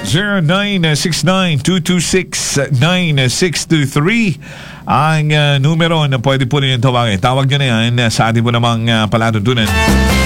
0969-226-9623 ang numero na pwede po rin tawagin. Tawag nyo na yan sa ating po namang palatuntunan.